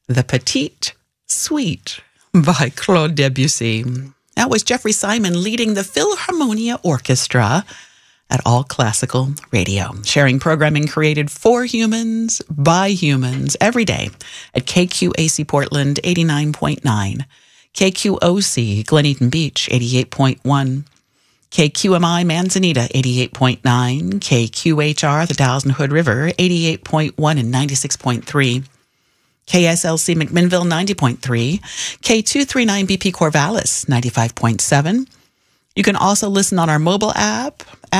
The Petite Suite by Claude Debussy. That was Jeffrey Simon leading the Philharmonia Orchestra at All Classical Radio, sharing programming created for humans, by humans, every day at KQAC Portland 89.9, KQOC Glen Eden Beach 88.1, KQMI Manzanita 88.9, KQHR the Dalles and Hood River 88.1 and 96.3, KSLC McMinnville 90.3, K239BP Corvallis 95.7. You can also listen on our mobile app